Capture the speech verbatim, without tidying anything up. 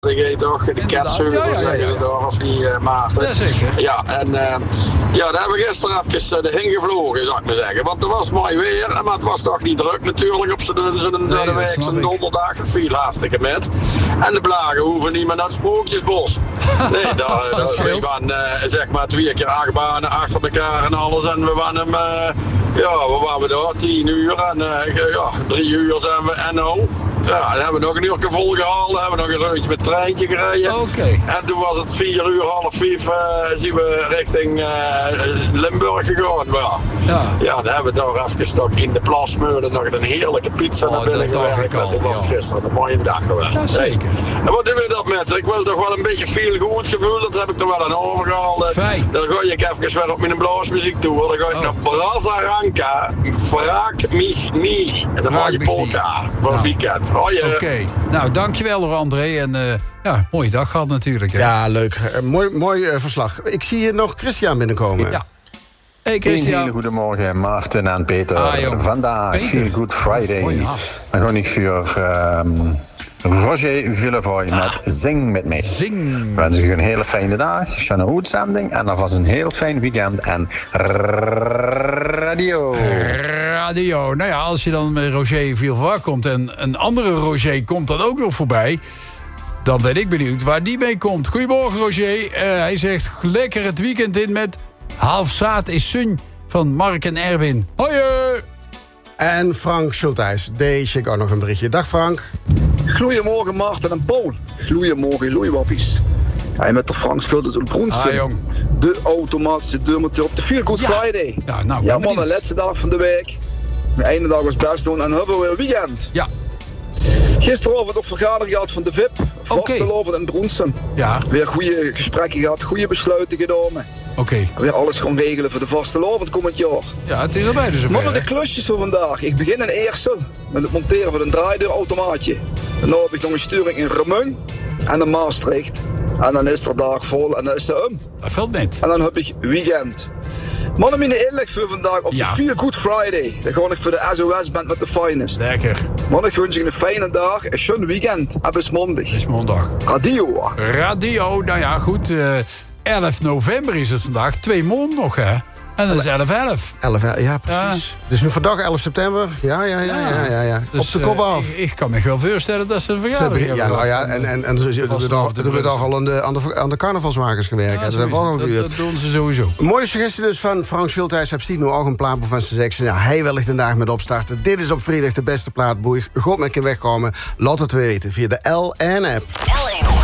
De toch, de ketsheuvel, ja, ja, ja, zeggen ze daar, of niet, uh, Maarten? Ja, zeker. Ja, en uh, ja, daar hebben we gisteren even uh, heen gevlogen, zou ik maar zeggen. Want er was mooi weer, maar het was toch niet druk natuurlijk op zo'n nee, de week, zo'n donderdag. Dat viel hartstikke met. En de blagen hoeven niet meer naar het Sprookjesbos. Nee, daar, dat daar, we waren uh, zeg maar twee keer acht banen achter elkaar en alles. En we waren hem, uh, ja, we waren daar, tien uur en uh, ja, drie uur zijn we en nou. Ja, dan hebben we nog een uur vol gehaald, dan hebben we nog een rondje met het treintje gereden. Okay. En toen was het vier uur, half vijf, uh, zien we richting uh, Limburg gegaan. Ja. Ja. ja, dan hebben we daar even toch in de Plasmeulen nog een heerlijke pizza oh, naar binnen gewerkt. Dat was ja. gisteren een mooie dag geweest. Ja, zeker. Hey. En wat doen we dat met? Ik wil toch wel een beetje veel goed gevoel, dat heb ik er wel aan overgehaald. Fijn. Dan ga ik even weer op mijn blaasmuziek toe. Dan ga ik oh. naar Brazaranka, Vraag mich nie. En dan maak je polka voor het weekend. Oké, okay. Nou dankjewel hoor André en uh, ja, mooie dag gehad natuurlijk. Hè. Ja, leuk. Uh, mooi mooi uh, verslag. Ik zie hier nog Christian binnenkomen. Ja. Hey Christian. Een hele goedemorgen Maarten en Peter. Ah, Vandaag Feel Good Friday. Oh, ja. Dan ga ik voor um, Roger Villevoy ah. met Zing met mij. Zing. We wensen u een hele fijne dag, schöne uitzending en alvast een heel fijn weekend en radio. Radio. Nou ja, als je dan met Roger Villevoy komt en een andere Roger komt dan ook nog voorbij, dan ben ik benieuwd waar die mee komt. Goedemorgen Roger. Uh, hij zegt lekker het weekend in met Half zaad is zun van Mark en Erwin. Hoi! En Frank Schulthijs. Deze ik ook nog een berichtje. Dag Frank. Goedemorgen Maarten en Paul. Goedemorgen Loeiwappies. Hij met de Frank Schulthijs op Broensen. Ah, jong. De automatische deurmotor op de Feel Good ja. Friday. Ja, nou, ja man, de laatste dag van de week. De ene dag was best doen en hebben we weer weekend. Ja. Gisteravond ook vergadering gehad van de V I P. Vastelovend okay. en Broensen. Ja. Weer goede gesprekken gehad, goede besluiten genomen. Oké. Okay. Weer alles gewoon regelen voor de vastelovend komend jaar. Ja, het is erbij dus zover. Maar de klusjes voor vandaag. Ik begin in Eersel met het monteren van een draaideurautomaatje. Daarna heb ik nog een sturing in Remun en in Maastricht. En dan is er dag vol en dan is de um. Dat valt net. En dan heb ik weekend. Mannen, mijn inleg voor vandaag op ja. de Feel Good Friday. Dan ga ik voor de S O S-band met de Finest. Lekker. Mannen, ik wens je een fijne dag, een schöne weekend. En bis maandag. Bis maandag. Radio. Radio, nou ja, goed. Uh, elf november is het vandaag. Twee maanden nog, hè? En dat is elf elf. elf, ja, precies. Ja. Dus nu vandaag elf september. Ja, ja, ja, ja, ja, ja. Dus, op de kop af. Uh, ik, ik kan me wel voorstellen dat ze een verjaardag hebben. Ja, nou ja, en, en, en er wordt al aan de, aan de, aan de carnavalsmakers gewerkt. Ja, dat, dat, dat doen ze sowieso. Een mooie suggestie dus van Frank Schulthijs. Heb je nu ook een plaatboek van zijn seks? Ja, hij wil een dag met opstarten. Dit is op vrijdag de beste plaatboek. God met je wegkomen. Laat het weten via de L N app.